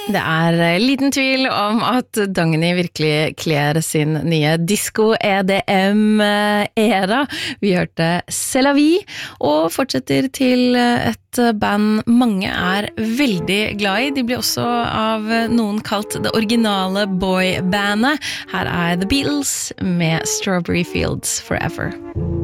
Det liten tvil om at Dagny virkelig kler sin nye disco-EDM-era. Vi hørte C'est la vie, og fortsetter til et band mange veldig glad i. De blir også av noen kalt det originale boybandet. Her The Beatles med Strawberry Fields Forever.